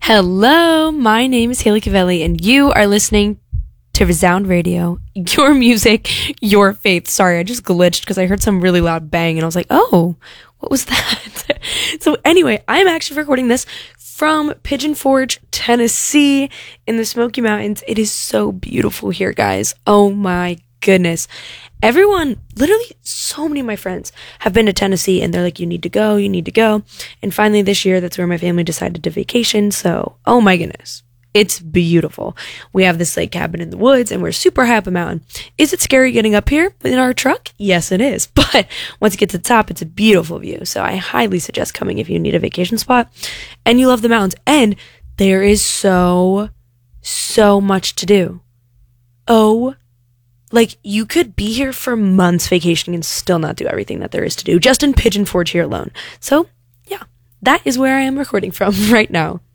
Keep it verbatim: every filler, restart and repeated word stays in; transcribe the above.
Hello, my name is Haley Cavelli, and you are listening to Resound Radio, your music, your faith. Sorry, I just glitched because I heard some really loud bang, and I was like, oh, what was that? So anyway, I'm actually recording this from Pigeon Forge, Tennessee, in the Smoky Mountains. It is so beautiful here, guys. Oh my goodness. Everyone, literally so many of my friends have been to Tennessee and they're like, you need to go, you need to go. And finally this year, that's where my family decided to vacation. So, oh my goodness, it's beautiful. We have this like cabin in the woods and we're super high up a mountain. Is it scary getting up here in our truck? Yes, it is. But once you get to the top, it's a beautiful view. So I highly suggest coming if you need a vacation spot and you love the mountains. And there is so, so much to do. Oh Like, you could be here for months vacationing and still not do everything that there is to do, just in Pigeon Forge here alone. So, yeah, that is where I am recording from right now.